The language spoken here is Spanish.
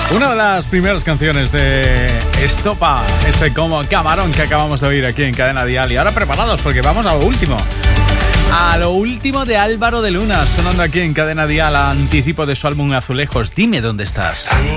Una de las primeras canciones de Estopa, ese como camarón que acabamos de oír aquí en Cadena Dial. Y ahora preparados porque vamos a lo último. A lo último de Álvaro de Luna, sonando aquí en Cadena Dial, a anticipo de su álbum Azulejos. Dime dónde estás.